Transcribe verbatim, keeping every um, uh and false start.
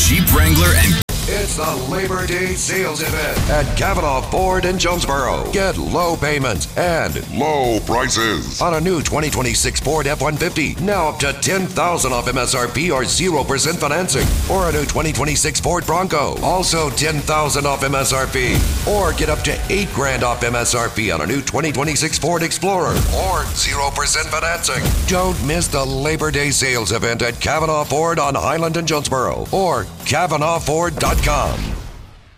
Jeep Wrangler and It's the Labor Day sales event at Kavanaugh Ford in Jonesboro. Get low payments and low prices on a new twenty twenty-six Ford F one fifty. Now up to ten thousand dollars off M S R P or zero percent financing. Or a new twenty twenty-six Ford Bronco. Also ten thousand dollars off M S R P. Or get up to eight grand off M S R P on a new twenty twenty-six Ford Explorer. Or zero percent financing. Don't miss the Labor Day sales event at Kavanaugh Ford on Highland in Jonesboro. Or Kavanaugh Ford dot com.